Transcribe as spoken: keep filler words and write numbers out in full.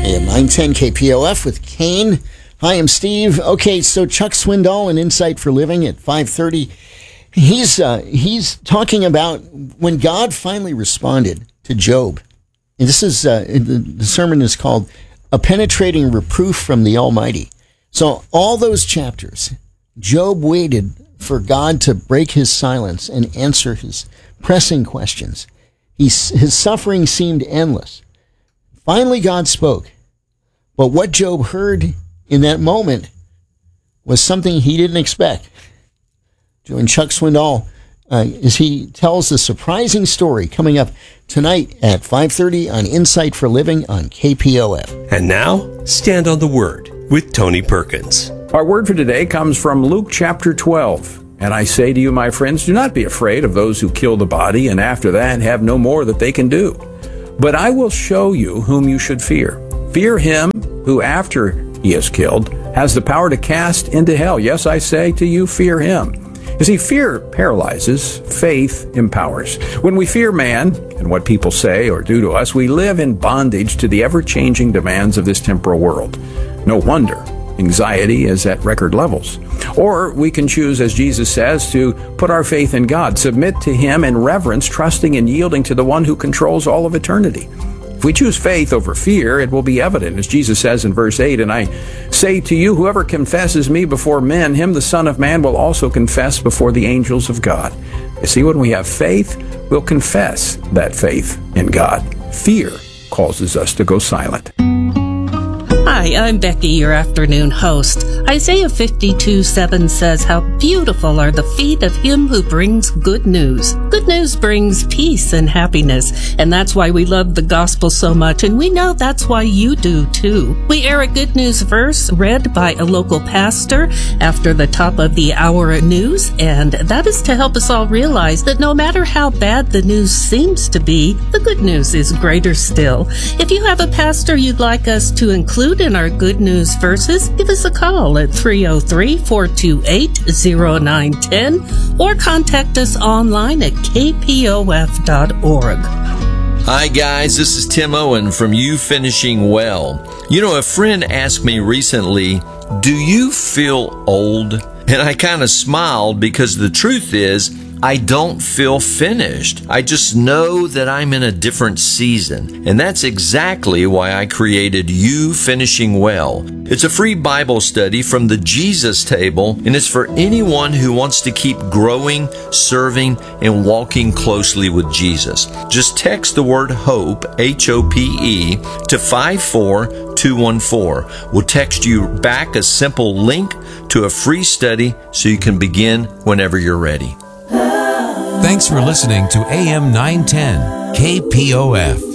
A M nine ten K P O F with Kane. Hi, I'm Steve. Okay, so Chuck Swindoll in Insight for Living at five thirty. He's uh, he's talking about when God finally responded to Job. And this is uh, the, the sermon is called A Penetrating Reproof from the Almighty. So all those chapters, Job waited for God to break his silence and answer his pressing questions. He's, his suffering seemed endless. Finally, God spoke. But what Job heard in that moment was something he didn't expect. Join Chuck Swindoll uh, as he tells the surprising story coming up tonight at five thirty on Insight for Living on K P O F. And now, Stand on the Word with Tony Perkins. Our word for today comes from Luke chapter twelve. And I say to you, my friends, do not be afraid of those who kill the body, and after that have no more that they can do. But I will show you whom you should fear. Fear him who, after he is killed, has the power to cast into hell. Yes, I say to you, fear him. You see, fear paralyzes, faith empowers. When we fear man and what people say or do to us, we live in bondage to the ever-changing demands of this temporal world. No wonder anxiety is at record levels. Or we can choose, as Jesus says, to put our faith in God, submit to him in reverence, trusting and yielding to the one who controls all of eternity. If we choose faith over fear, it will be evident, as Jesus says in verse eight, and I say to you, whoever confesses me before men, him the Son of Man will also confess before the angels of God. You see, when we have faith, we'll confess that faith in God. Fear causes us to go silent. Hi, I'm Becky, your afternoon host. Isaiah fifty-two seven says, how beautiful are the feet of him who brings good news. Good news brings peace and happiness, and that's why we love the gospel so much, and we know that's why you do too. We air a good news verse read by a local pastor after the top of the hour news, and that is to help us all realize that no matter how bad the news seems to be, the good news is greater still. If you have a pastor you'd like us to include in our good news verses, give us a call at three oh three, four two eight, oh nine one oh or contact us online at k p o f dot org. Hi guys, this is Tim Owen from You Finishing Well. You know, a friend asked me recently, do you feel old? And I kind of smiled because the truth is, I don't feel finished. I just know that I'm in a different season. And that's exactly why I created You Finishing Well. It's a free Bible study from the Jesus Table, and it's for anyone who wants to keep growing, serving, and walking closely with Jesus. Just text the word HOPE, H O P E, to five four two one four. We'll text you back a simple link to a free study so you can begin whenever you're ready. Thanks for listening to A M nine ten K P O F.